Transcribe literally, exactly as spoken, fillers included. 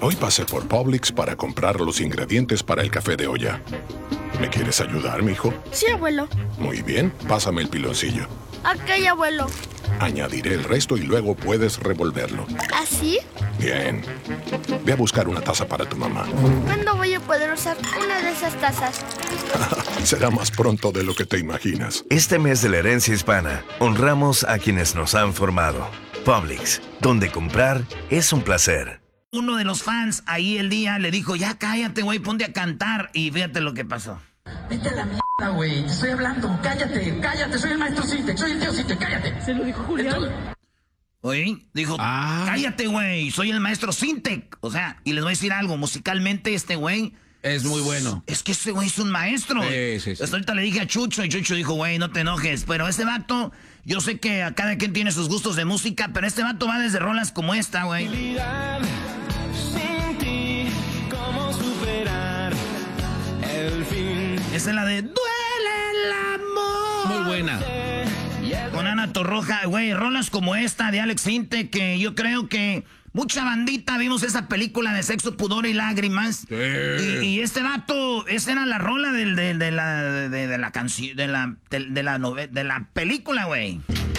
Hoy pasé por Publix para comprar los ingredientes para el café de olla. ¿Me quieres ayudar, mijo? Sí, abuelo. Muy bien, pásame el piloncillo. Ok, abuelo. Añadiré el resto y luego puedes revolverlo. ¿Así? Bien. Ve a buscar una taza para tu mamá. ¿Cuándo voy a poder usar una de esas tazas? Será más pronto de lo que te imaginas. Este mes de la herencia hispana, honramos a quienes nos han formado. Publix, donde comprar es un placer. Uno de los fans ahí el día le dijo, ya cállate, güey, ponte a cantar. Y fíjate lo que pasó. Vete a la mierda, güey, te estoy hablando. Cállate, cállate, soy el maestro Sintec, soy el tío Sintec, cállate. Se lo dijo Julián. Entonces... Oye, dijo, Ah. cállate, güey, soy el maestro Sintec. O sea, y les voy a decir algo, musicalmente este güey... Es muy bueno. Es que ese güey es un maestro. Sí, sí, sí. Hasta ahorita le dije a Chucho y Chucho dijo, güey, no te enojes. Pero ese vato, yo sé que a cada quien tiene sus gustos de música, pero este vato va desde rolas como esta, güey. Esa es la de Duele el amor. Muy buena. Con Ana Torroja, güey, rolas como esta de Alex Sinte, que yo creo que mucha bandita vimos esa película de Sexo, Pudor y Lágrimas. Sí. Y, y este vato, esa era la rola del, de, de la, de, de la canción, de la, de, de la nove- de la película, güey.